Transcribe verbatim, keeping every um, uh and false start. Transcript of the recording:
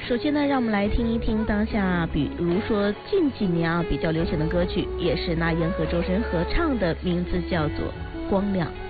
首先呢，让我们来听一听当下，比如说近几年啊比较流行的歌曲，也是那英和周深合唱的，名字叫做《光亮》。